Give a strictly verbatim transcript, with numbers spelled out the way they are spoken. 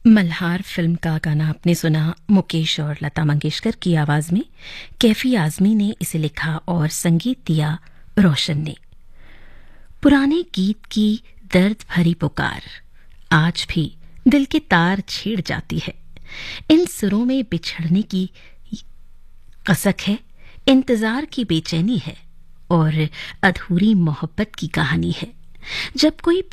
Malhar film का गाना आपने सुना मुकेश और लता मंगेशकर की आवाज में। कैफी आजमी ने इसे लिखा और संगीत दिया रोशन ने। पुराने गीत की दर्द भरी पुकार आज भी दिल के तार छेड़ जाती है। इन सुरों में बिछड़ने की कसक है, इंतजार की बेचैनी है और अधूरी मोहब्बत की कहानी है। जब कोई